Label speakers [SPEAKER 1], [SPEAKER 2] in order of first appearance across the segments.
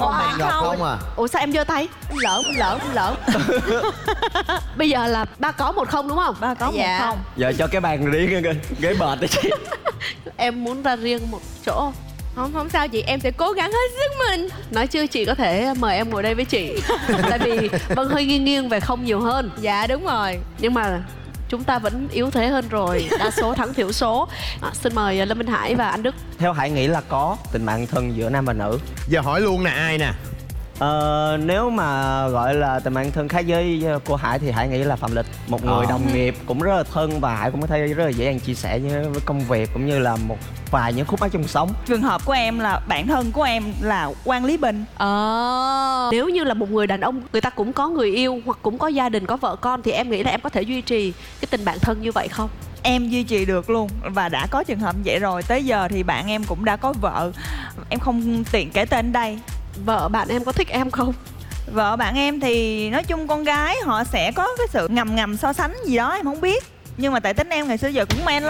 [SPEAKER 1] bạn không à?
[SPEAKER 2] Ủa sao em giơ tay? Lỡ. Bây giờ là 3 có 1 không đúng không?
[SPEAKER 3] 3 có 1 không.
[SPEAKER 4] Giờ cho cái bàn riêng ghế bệt đi chị.
[SPEAKER 2] Em muốn ra riêng một chỗ.
[SPEAKER 3] Không sao chị, em sẽ cố gắng hết sức mình.
[SPEAKER 2] Nói chứ chị có thể mời em ngồi đây với chị. Tại vì Vân hơi nghiêng về không nhiều hơn.
[SPEAKER 3] Dạ đúng rồi.
[SPEAKER 2] Nhưng mà chúng ta vẫn yếu thế hơn rồi. Đa số thắng thiểu số. Xin mời Lâm Minh Hải và anh Đức.
[SPEAKER 4] Theo Hải nghĩ là có tình bạn thân giữa nam và nữ.
[SPEAKER 1] Giờ hỏi luôn nè, ai nè?
[SPEAKER 4] Nếu mà gọi là tình bạn thân khác với cô Hải thì Hải nghĩ là Phạm Lịch. Một người đồng nghiệp cũng rất là thân và Hải cũng có thể rất là dễ dàng chia sẻ với công việc cũng như là một vài những khúc mắc trong sống.
[SPEAKER 5] Trường hợp của em là bạn thân của em là Quang Lý Bình.
[SPEAKER 2] Nếu như là một người đàn ông, người ta cũng có người yêu hoặc cũng có gia đình, có vợ con, thì em nghĩ là em có thể duy trì cái tình bạn thân như vậy không?
[SPEAKER 5] Em duy trì được luôn và đã có trường hợp như vậy rồi. Tới giờ thì bạn em cũng đã có vợ. Em không tiện kể tên đây.
[SPEAKER 2] Vợ bạn em có thích em không?
[SPEAKER 5] Vợ bạn em thì nói chung con gái họ sẽ có cái sự ngầm so sánh gì đó em không biết. Nhưng mà tại tính em ngày xưa giờ cũng men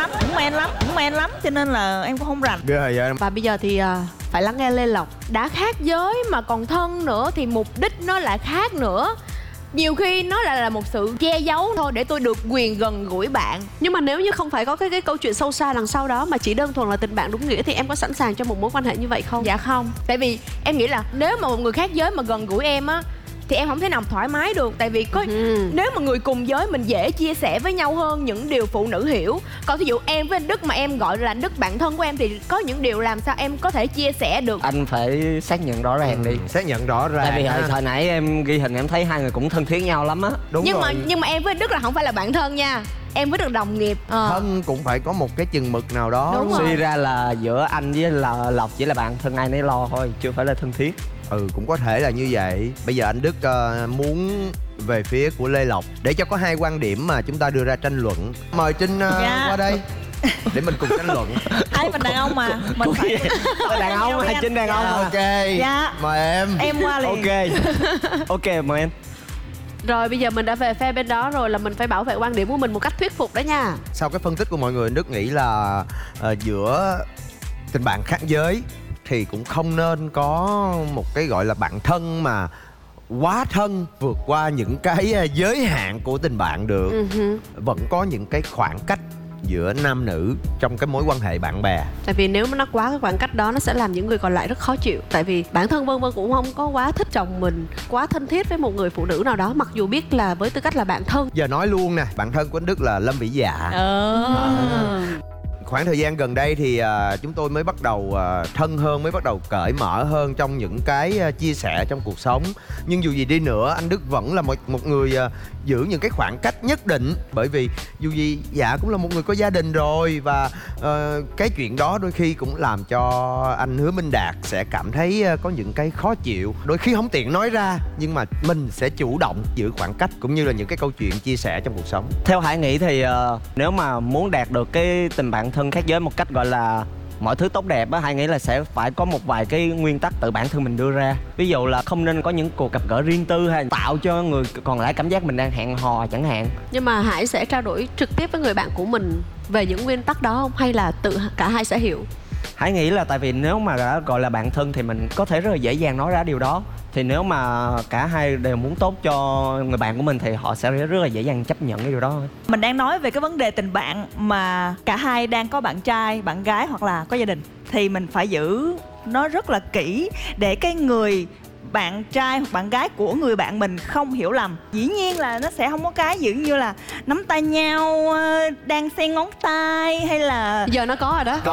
[SPEAKER 5] lắm cho nên là em cũng không rành.
[SPEAKER 2] Và bây giờ thì phải lắng nghe Lê Lộc.
[SPEAKER 3] Đã khác giới mà còn thân nữa thì mục đích nó lại khác nữa. Nhiều khi nó là một sự che giấu thôi để tôi được quyền gần gũi bạn.
[SPEAKER 2] Nhưng mà nếu như không phải có cái câu chuyện sâu xa đằng sau đó mà chỉ đơn thuần là tình bạn đúng nghĩa thì em có sẵn sàng cho một mối quan hệ như vậy không?
[SPEAKER 3] Dạ không. Tại vì em nghĩ là nếu mà một người khác giới mà gần gũi em á thì em không thể nào thoải mái được. Tại vì có nếu mà người cùng giới mình dễ chia sẻ với nhau hơn những điều phụ nữ hiểu. Còn ví dụ em với anh Đức mà em gọi là anh Đức bạn thân của em thì có những điều làm sao em có thể chia sẻ được.
[SPEAKER 4] Anh phải xác nhận rõ ràng đi.
[SPEAKER 1] Xác nhận rõ ràng.
[SPEAKER 4] Tại vì hồi nãy em ghi hình em thấy hai người cũng thân thiết nhau lắm á.
[SPEAKER 1] Đúng
[SPEAKER 3] nhưng
[SPEAKER 1] rồi.
[SPEAKER 3] Nhưng mà em với anh Đức là không phải là bạn thân nha. Em với được đồng nghiệp.
[SPEAKER 1] Thân cũng phải có một cái chừng mực nào đó.
[SPEAKER 3] Đúng rồi.
[SPEAKER 4] Suy ra là giữa anh với Lộc chỉ là bạn thân ai nấy lo thôi, chưa phải là thân thiết.
[SPEAKER 1] Cũng có thể là như vậy. Bây giờ anh Đức muốn về phía của Lê Lộc để cho có hai quan điểm mà chúng ta đưa ra tranh luận. Mời Trinh qua đây để mình cùng tranh luận.
[SPEAKER 5] Hai mình đàn ông mà mình phải
[SPEAKER 4] đàn ông hay Trinh đàn ông mà.
[SPEAKER 1] Ok.
[SPEAKER 5] Dạ.
[SPEAKER 1] Mời em
[SPEAKER 5] qua liền.
[SPEAKER 4] Ok mời em.
[SPEAKER 2] Rồi bây giờ mình đã về phe bên đó rồi, là mình phải bảo vệ quan điểm của mình một cách thuyết phục đó nha.
[SPEAKER 1] Sau cái phân tích của mọi người, Đức nghĩ là giữa tình bạn khác giới thì cũng không nên có một cái gọi là bạn thân mà quá thân, vượt qua những cái giới hạn của tình bạn được. Vẫn có những cái khoảng cách giữa nam nữ trong cái mối quan hệ bạn bè.
[SPEAKER 2] Tại vì nếu mà nó quá cái khoảng cách đó nó sẽ làm những người còn lại rất khó chịu. Tại vì bản thân Vân cũng không có quá thích chồng mình, quá thân thiết với một người phụ nữ nào đó, mặc dù biết là với tư cách là bạn thân.
[SPEAKER 1] Giờ nói luôn nè, bạn thân của anh Đức là Lâm Vĩ Dạ. Khoảng thời gian gần đây thì chúng tôi mới bắt đầu thân hơn, mới bắt đầu cởi mở hơn trong những cái chia sẻ trong cuộc sống. Nhưng dù gì đi nữa, anh Đức vẫn là một người giữ những cái khoảng cách nhất định. Bởi vì dù gì Dạ cũng là một người có gia đình rồi. Và cái chuyện đó đôi khi cũng làm cho anh Hứa Minh Đạt sẽ cảm thấy có những cái khó chịu. Đôi khi không tiện nói ra, nhưng mà mình sẽ chủ động giữ khoảng cách cũng như là những cái câu chuyện chia sẻ trong cuộc sống.
[SPEAKER 4] Theo Hải nghĩ thì nếu mà muốn đạt được cái tình bạn thân khác giới một cách gọi là mọi thứ tốt đẹp á, Hải nghĩ là sẽ phải có một vài cái nguyên tắc tự bản thân mình đưa ra. Ví dụ là không nên có những cuộc gặp gỡ riêng tư hay tạo cho người còn lại cảm giác mình đang hẹn hò chẳng hạn.
[SPEAKER 2] Nhưng mà Hải sẽ trao đổi trực tiếp với người bạn của mình về những nguyên tắc đó không? Hay là tự cả hai sẽ hiểu?
[SPEAKER 4] Hải nghĩ là tại vì nếu mà đã gọi là bạn thân thì mình có thể rất là dễ dàng nói ra điều đó. Thì nếu mà cả hai đều muốn tốt cho người bạn của mình thì họ sẽ rất là dễ dàng chấp nhận cái điều đó thôi.
[SPEAKER 5] Mình đang nói về cái vấn đề tình bạn mà cả hai đang có bạn trai, bạn gái hoặc là có gia đình. Thì mình phải giữ nó rất là kỹ để cái người bạn trai hoặc bạn gái của người bạn mình không hiểu lầm. Dĩ nhiên là nó sẽ không có cái dường như là nắm tay nhau, đang xen ngón tay hay là...
[SPEAKER 2] Giờ nó có rồi đó.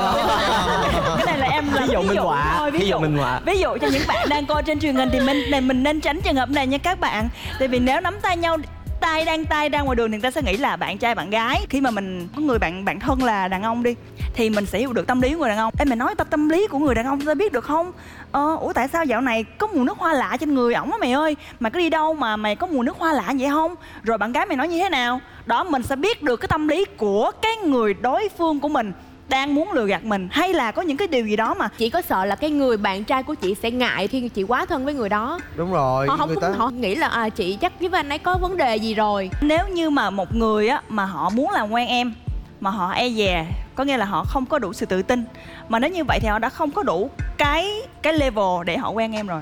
[SPEAKER 5] Cái này là em là
[SPEAKER 4] ví dụ minh họa thôi.
[SPEAKER 5] Ví dụ cho những bạn đang coi trên truyền hình thì mình nên tránh trường hợp này nha các bạn. Tại vì nếu nắm tay nhau, tay ra ngoài đường thì người ta sẽ nghĩ là bạn trai bạn gái. Khi mà mình có người bạn thân là đàn ông đi thì mình sẽ hiểu được tâm lý của người đàn ông. Ê mày nói tâm lý của người đàn ông ta biết được không? Ủa tại sao dạo này có mùi nước hoa lạ trên người ổng á mày ơi? Mày có đi đâu mà mày có mùi nước hoa lạ vậy không? Rồi bạn gái mày nói như thế nào? Đó, mình sẽ biết được cái tâm lý của cái người đối phương của mình đang muốn lừa gạt mình, hay là có những cái điều gì đó mà
[SPEAKER 3] chị có sợ là cái người bạn trai của chị sẽ ngại khi chị quá thân với người đó.
[SPEAKER 1] Đúng rồi.
[SPEAKER 3] Họ nghĩ là chị chắc với anh ấy có vấn đề gì rồi.
[SPEAKER 5] Nếu như mà một người á mà họ muốn làm quen em mà họ e dè, có nghĩa là họ không có đủ sự tự tin, mà nếu như vậy thì họ đã không có đủ cái level để họ quen em rồi.